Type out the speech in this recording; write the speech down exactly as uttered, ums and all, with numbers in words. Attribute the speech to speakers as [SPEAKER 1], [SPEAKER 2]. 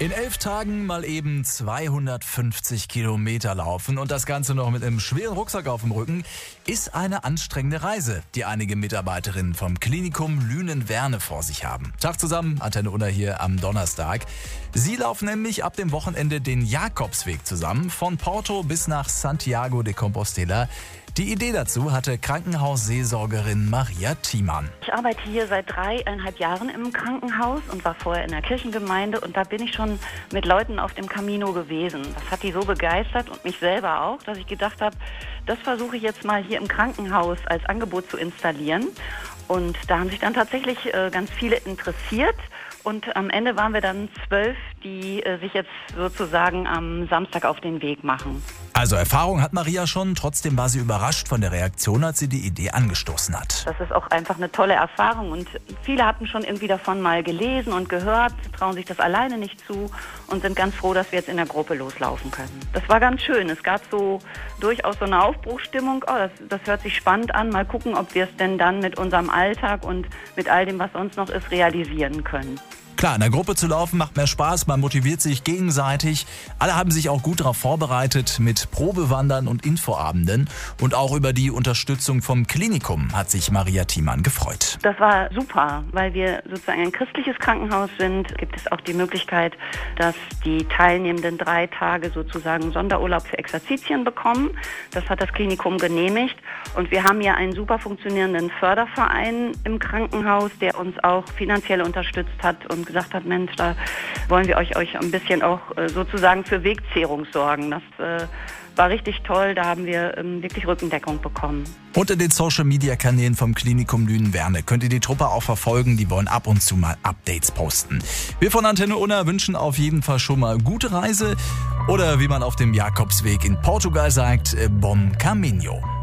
[SPEAKER 1] In elf Tagen mal eben zweihundertfünfzig Kilometer laufen und das Ganze noch mit einem schweren Rucksack auf dem Rücken ist eine anstrengende Reise, die einige Mitarbeiterinnen vom Klinikum Lünen-Werne vor sich haben. Tag zusammen, Antenne Unna hier am Donnerstag. Sie laufen nämlich ab dem Wochenende den Jakobsweg zusammen, von Porto bis nach Santiago de Compostela. Die Idee dazu hatte Krankenhausseelsorgerin Maria Thiemann.
[SPEAKER 2] Ich arbeite hier seit dreieinhalb Jahren im Krankenhaus und war vorher in der Kirchengemeinde und da bin ich schon mit Leuten auf dem Camino gewesen. Das hat die so begeistert und mich selber auch, dass ich gedacht habe, das versuche ich jetzt mal hier im Krankenhaus als Angebot zu installieren. Und da haben sich dann tatsächlich äh, ganz viele interessiert. Und am Ende waren wir dann zwölf, die äh, sich jetzt sozusagen am Samstag auf den Weg machen.
[SPEAKER 1] Also Erfahrung hat Maria schon, trotzdem war sie überrascht von der Reaktion, als sie die Idee angestoßen hat.
[SPEAKER 2] Das ist auch einfach eine tolle Erfahrung und viele hatten schon irgendwie davon mal gelesen und gehört, trauen sich das alleine nicht zu und sind ganz froh, dass wir jetzt in der Gruppe loslaufen können. Das war ganz schön. Es gab so durchaus so eine Aufbruchsstimmung. Oh, das, das hört sich spannend an. Mal gucken, ob wir es denn dann mit unserem Alltag und mit all dem, was sonst noch ist, realisieren können.
[SPEAKER 1] Klar, in der Gruppe zu laufen macht mehr Spaß, man motiviert sich gegenseitig. Alle haben sich auch gut darauf vorbereitet mit Probewandern und Infoabenden. Und auch über die Unterstützung vom Klinikum hat sich Maria Thiemann gefreut.
[SPEAKER 2] Das war super, weil wir sozusagen ein christliches Krankenhaus sind. Gibt es auch die Möglichkeit, dass die Teilnehmenden drei Tage sozusagen Sonderurlaub für Exerzitien bekommen. Das hat das Klinikum genehmigt. Und wir haben hier einen super funktionierenden Förderverein im Krankenhaus, der uns auch finanziell unterstützt hat und gesagt hat, Mensch, da wollen wir euch, euch ein bisschen auch äh, sozusagen für Wegzehrung sorgen. Das äh, war richtig toll, da haben wir ähm, wirklich Rückendeckung bekommen.
[SPEAKER 1] Unter den Social-Media-Kanälen vom Klinikum Lünen-Werne könnt ihr die Truppe auch verfolgen, die wollen ab und zu mal Updates posten. Wir von Antenne Unna wünschen auf jeden Fall schon mal gute Reise oder wie man auf dem Jakobsweg in Portugal sagt, Bom Caminho.